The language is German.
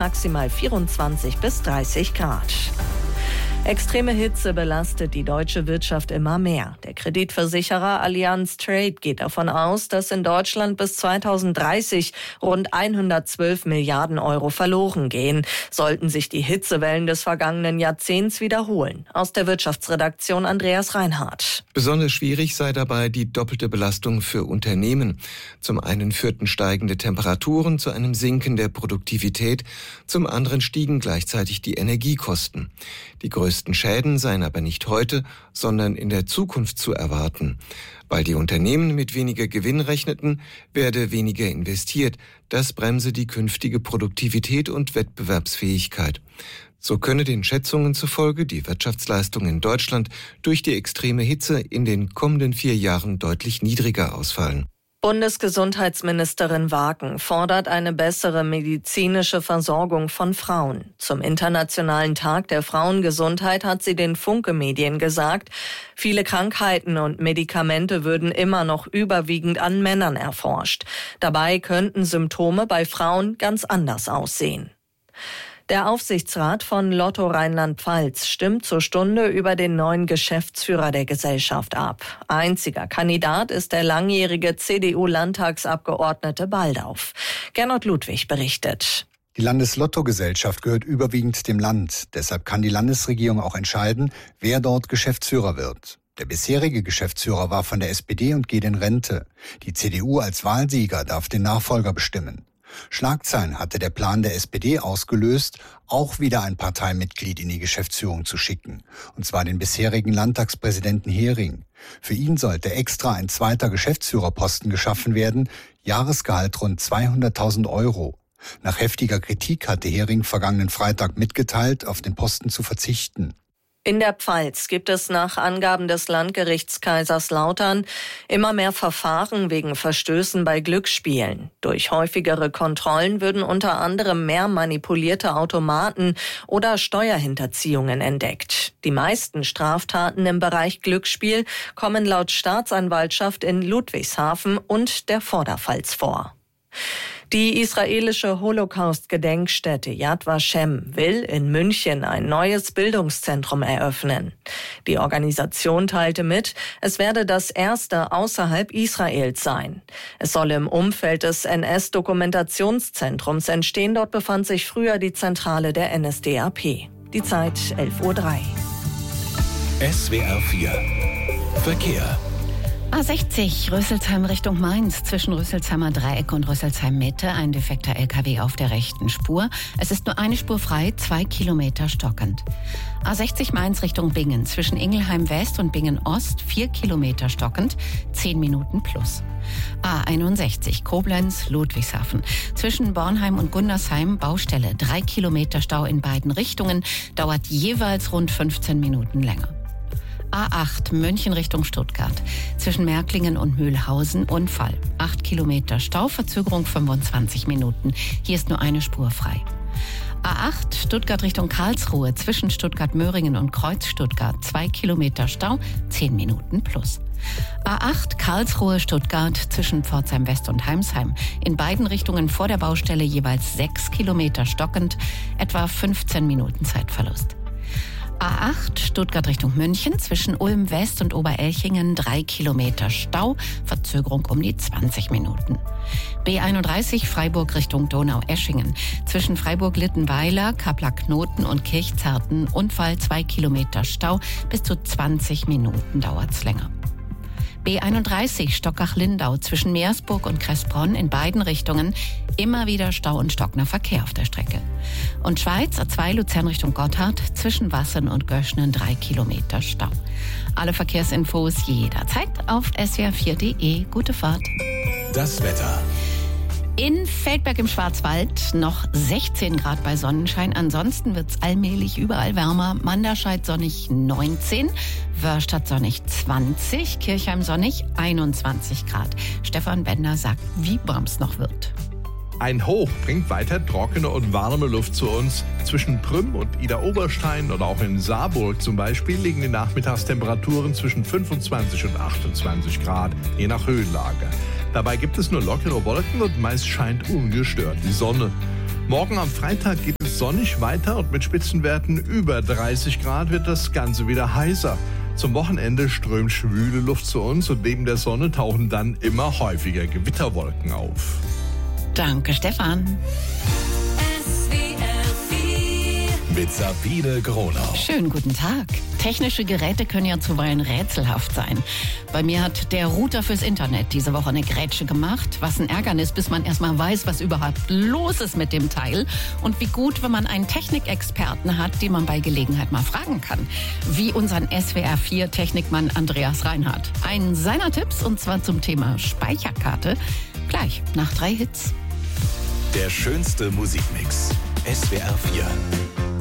maximal 24 bis 30 Grad. Extreme Hitze belastet die deutsche Wirtschaft immer mehr. Der Kreditversicherer Allianz Trade geht davon aus, dass in Deutschland bis 2030 rund 112 Milliarden Euro verloren gehen, sollten sich die Hitzewellen des vergangenen Jahrzehnts wiederholen. Aus der Wirtschaftsredaktion Andreas Reinhardt. Besonders schwierig sei dabei die doppelte Belastung für Unternehmen. Zum einen führten steigende Temperaturen zu einem Sinken der Produktivität, zum anderen stiegen gleichzeitig die Energiekosten. Die größten Schäden seien aber nicht heute, sondern in der Zukunft zu erwarten. Weil die Unternehmen mit weniger Gewinn rechneten, werde weniger investiert. Das bremse die künftige Produktivität und Wettbewerbsfähigkeit. So könne den Schätzungen zufolge die Wirtschaftsleistung in Deutschland durch die extreme Hitze in den kommenden 4 Jahren deutlich niedriger ausfallen. Bundesgesundheitsministerin Wagen fordert eine bessere medizinische Versorgung von Frauen. Zum Internationalen Tag der Frauengesundheit hat sie den Funke-Medien gesagt, viele Krankheiten und Medikamente würden immer noch überwiegend an Männern erforscht. Dabei könnten Symptome bei Frauen ganz anders aussehen. Der Aufsichtsrat von Lotto Rheinland-Pfalz stimmt zur Stunde über den neuen Geschäftsführer der Gesellschaft ab. Einziger Kandidat ist der langjährige CDU-Landtagsabgeordnete Baldauf. Gernot Ludwig berichtet. Die Landeslotto-Gesellschaft gehört überwiegend dem Land. Deshalb kann die Landesregierung auch entscheiden, wer dort Geschäftsführer wird. Der bisherige Geschäftsführer war von der SPD und geht in Rente. Die CDU als Wahlsieger darf den Nachfolger bestimmen. Schlagzeilen hatte der Plan der SPD ausgelöst, auch wieder ein Parteimitglied in die Geschäftsführung zu schicken. Und zwar den bisherigen Landtagspräsidenten Hering. Für ihn sollte extra ein zweiter Geschäftsführerposten geschaffen werden, Jahresgehalt rund 200.000 Euro. Nach heftiger Kritik hatte Hering vergangenen Freitag mitgeteilt, auf den Posten zu verzichten. In der Pfalz gibt es nach Angaben des Landgerichts Kaiserslautern immer mehr Verfahren wegen Verstößen bei Glücksspielen. Durch häufigere Kontrollen würden unter anderem mehr manipulierte Automaten oder Steuerhinterziehungen entdeckt. Die meisten Straftaten im Bereich Glücksspiel kommen laut Staatsanwaltschaft in Ludwigshafen und der Vorderpfalz vor. Die israelische Holocaust-Gedenkstätte Yad Vashem will in München ein neues Bildungszentrum eröffnen. Die Organisation teilte mit, es werde das erste außerhalb Israels sein. Es soll im Umfeld des NS-Dokumentationszentrums entstehen. Dort befand sich früher die Zentrale der NSDAP. Die Zeit 11:03 Uhr. SWR 4 Verkehr. A60 Rüsselsheim Richtung Mainz, zwischen Rüsselsheimer Dreieck und Rüsselsheim Mitte ein defekter LKW auf der rechten Spur. Es ist nur eine Spur frei, 2 Kilometer stockend. A60 Mainz Richtung Bingen, zwischen Ingelheim West und Bingen Ost 4 Kilometer stockend, 10 Minuten plus. A61 Koblenz Ludwigshafen, zwischen Bornheim und Gundersheim Baustelle, 3 Kilometer Stau in beiden Richtungen, dauert jeweils rund 15 Minuten länger. A8 München Richtung Stuttgart, zwischen Märklingen und Mühlhausen Unfall. 8 Kilometer Stau, Verzögerung 25 Minuten. Hier ist nur eine Spur frei. A8 Stuttgart Richtung Karlsruhe, zwischen Stuttgart-Möhringen und Kreuz-Stuttgart. 2 Kilometer Stau, 10 Minuten plus. A8 Karlsruhe-Stuttgart, zwischen Pforzheim West und Heimsheim. In beiden Richtungen vor der Baustelle jeweils 6 Kilometer stockend, etwa 15 Minuten Zeitverlust. A8 Stuttgart Richtung München, zwischen Ulm West und Oberelchingen 3 Kilometer Stau, Verzögerung um die 20 Minuten. B31 Freiburg Richtung Donau-Eschingen, zwischen Freiburg-Littenweiler, Kaplack-Knoten und Kirchzarten Unfall, 2 Kilometer Stau, bis zu 20 Minuten dauert's länger. B31 Stockach-Lindau, zwischen Meersburg und Kressbronn in beiden Richtungen immer wieder Stau und stockender Verkehr auf der Strecke. Und Schweiz A2 Luzern Richtung Gotthard, zwischen Wassen und Göschnen 3 Kilometer Stau. Alle Verkehrsinfos jederzeit auf swr4.de. Gute Fahrt. Das Wetter. In Feldberg im Schwarzwald noch 16 Grad bei Sonnenschein. Ansonsten wird's allmählich überall wärmer. Manderscheid sonnig 19, Wörstadt sonnig 20, Kirchheim sonnig 21 Grad. Stefan Bender sagt, wie warm's noch wird. Ein Hoch bringt weiter trockene und warme Luft zu uns. Zwischen Prüm und Ida-Oberstein oder auch in Saarburg zum Beispiel liegen die Nachmittagstemperaturen zwischen 25 und 28 Grad, je nach Höhenlage. Dabei gibt es nur lockere Wolken und meist scheint ungestört die Sonne. Morgen am Freitag geht es sonnig weiter und mit Spitzenwerten über 30 Grad wird das Ganze wieder heißer. Zum Wochenende strömt schwüle Luft zu uns und neben der Sonne tauchen dann immer häufiger Gewitterwolken auf. Danke, Stefan. Mit Sabine Gronau. Schönen guten Tag. Technische Geräte können ja zuweilen rätselhaft sein. Bei mir hat der Router fürs Internet diese Woche eine Grätsche gemacht. Was ein Ärgernis, bis man erstmal weiß, was überhaupt los ist mit dem Teil. Und wie gut, wenn man einen Technikexperten hat, den man bei Gelegenheit mal fragen kann. Wie unseren SWR4-Technikmann Andreas Reinhardt. Einen seiner Tipps, und zwar zum Thema Speicherkarte, gleich nach 3 Hits. Der schönste Musikmix. SWR 4.